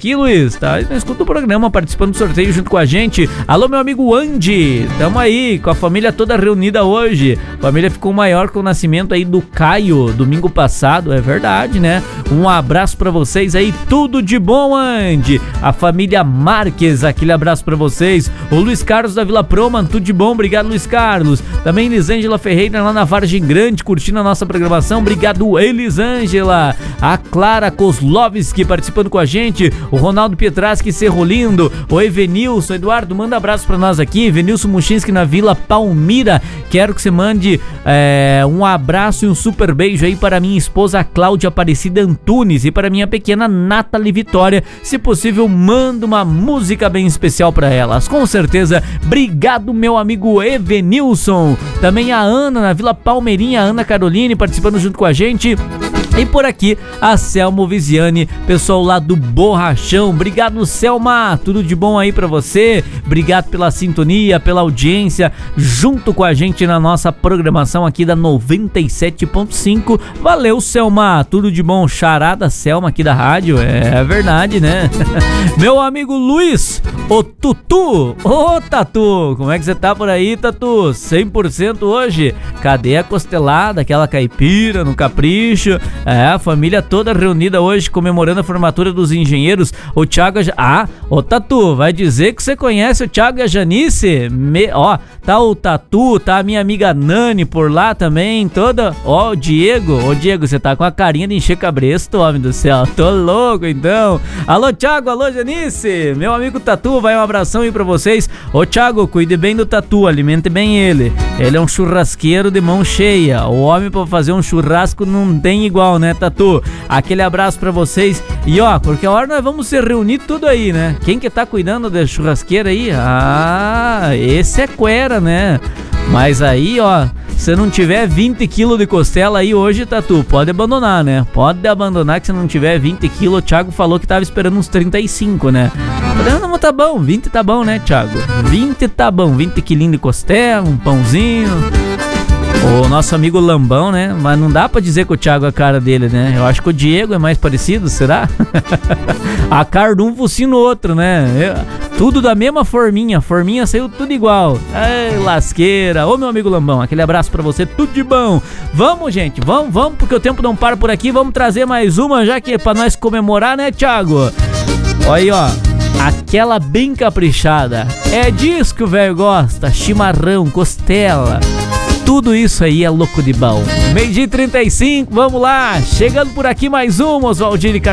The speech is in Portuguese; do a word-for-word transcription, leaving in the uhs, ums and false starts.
aqui, Luiz, tá? Não escuta o programa, participando do sorteio junto com a gente. Alô, meu amigo Andy, tamo aí, com a família toda reunida hoje. A família ficou maior com o nascimento aí do Caio, domingo passado, é verdade, né? Um abraço pra vocês aí, tudo de bom, Andy. A família Marques, aquele abraço pra vocês. O Luiz Carlos da Vila Proma, tudo de bom, obrigado, Luiz Carlos. Também Elisângela Ferreira lá na Vargem Grande, curtindo a nossa programação, obrigado, Elisângela. A Clara Kozlovski participando com a gente, o Ronaldo Pietraski, Cerro Lindo, o Evenilson, Eduardo, manda abraço pra nós aqui, Evenilson Muchinski na Vila Palmira, quero que você mande é, um abraço e um super beijo aí para minha esposa Cláudia Aparecida Antunes e para minha pequena Nathalie Vitória, se possível manda uma música bem especial para elas, com certeza, obrigado meu amigo Evenilson, também a Ana na Vila Palmeirinha, a Ana Caroline participando junto com a gente. E por aqui, a Selma Viziane, pessoal lá do Borrachão. Obrigado, Selma. Tudo de bom aí pra você. Obrigado pela sintonia, pela audiência, junto com a gente na nossa programação aqui da noventa e sete ponto cinco. Valeu, Selma. Tudo de bom. Charada Selma aqui da rádio. É verdade, né? Meu amigo Luiz, o Tutu. Ô, Tatu, como é que você tá por aí, Tatu? cem por cento hoje? Cadê a costelada, aquela caipira no capricho? É, a família toda reunida hoje comemorando a formatura dos engenheiros. O Thiago... Ah, ô Tatu, vai dizer que você conhece o Thiago e a Janice? Me... Ó, tá o Tatu, tá a minha amiga Nani por lá também, toda... Ó, o Diego. Ô, Diego, você tá com a carinha de encher cabresto, homem do céu. Tô louco, então. Alô, Thiago, alô, Janice. Meu amigo Tatu, vai um abração aí pra vocês. Ô, Thiago, cuide bem do Tatu, alimente bem ele. Ele é um churrasqueiro de mão cheia. O homem pra fazer um churrasco não tem igual, né, Tatu? Aquele abraço pra vocês. E ó, porque a hora nós vamos se reunir tudo aí, né? Quem que tá cuidando da churrasqueira aí? Ah, esse é Quera, né? Mas aí, ó, se não tiver vinte quilos de costela aí hoje, Tatu, pode abandonar, né? Pode abandonar que se não tiver vinte quilos, o Thiago falou que tava esperando uns trinta e cinco, né? Não, tá bom, vinte tá bom, né, Thiago? vinte tá bom, vinte quilinhos de costela, um pãozinho... O nosso amigo Lambão, né? Mas não dá pra dizer que o Thiago é a cara dele, né? Eu acho que o Diego é mais parecido, será? A cara de um focinho no outro, né? Eu, tudo da mesma forminha. Forminha saiu tudo igual. Ai, lasqueira. Ô, meu amigo Lambão, aquele abraço pra você. Tudo de bom. Vamos, gente. Vamos, vamos, porque o tempo não para por aqui. Vamos trazer mais uma, já que é pra nós comemorar, né, Thiago? Olha aí, ó. Aquela bem caprichada. É disso que o velho gosta. Chimarrão, costela. Tudo isso aí é louco de bom. Meio-dia e trinta e cinco, vamos lá. Chegando por aqui mais um, Oswaldinho Carvalho.